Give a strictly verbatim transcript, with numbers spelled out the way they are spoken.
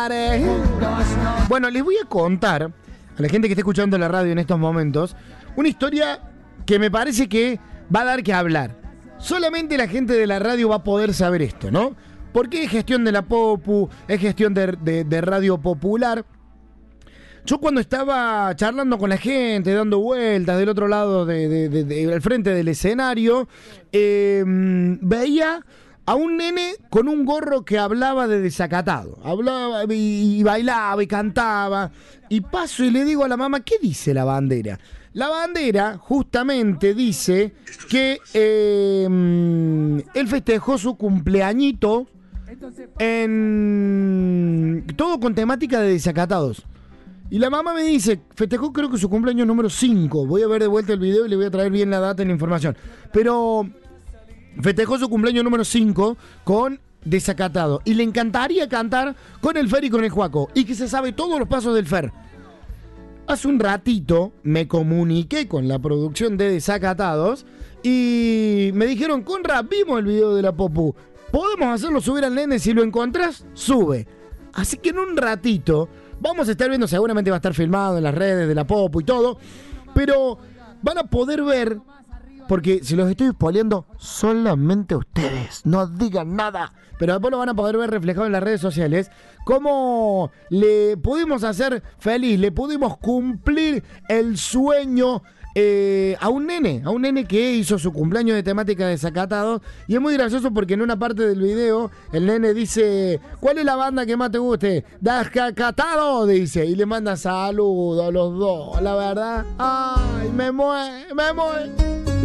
Bueno, les voy a contar a la gente que está escuchando la radio en estos momentos una historia que me parece que va a dar que hablar. Solamente la gente de la radio va a poder saber esto, ¿no? Porque es gestión de la Popu, es gestión de, de, de Radio Popular. Yo cuando estaba charlando con la gente, dando vueltas del otro lado, de, de, de, de, al frente del escenario, eh, veía a un nene con un gorro que hablaba de desacatado. Hablaba y, y bailaba y cantaba. Y paso y le digo a la mamá, ¿qué dice la bandera? La bandera justamente dice que eh, él festejó su cumpleañito en todo con temática de desacatados. Y la mamá me dice, festejó creo que su cumpleaños número cinco. Voy a ver de vuelta el video y le voy a traer bien la data y la información. Pero festejó su cumpleaños número cinco con desacatado. Y le encantaría cantar con el Fer y con el Juaco. Y que se sabe todos los pasos del Fer. Hace un ratito me comuniqué con la producción de Desacatados y me dijeron, Conra, vimos el video de la Popu. ¿Podemos hacerlo subir al nene? Si lo encontrás, sube. Así que en un ratito vamos a estar viendo, seguramente va a estar filmado en las redes de la Popu y todo, pero van a poder ver, porque si los estoy spoileando, solamente ustedes, no digan nada, pero después lo van a poder ver reflejado en las redes sociales, cómo le pudimos hacer feliz, le pudimos cumplir el sueño eh, a un nene, a un nene que hizo su cumpleaños de temática de Desacatados, y es muy gracioso porque en una parte del video el nene dice, ¿cuál es la banda que más te guste? Desacatados, dice, y le manda saludos a los dos, la verdad, ay, me muero, me muero.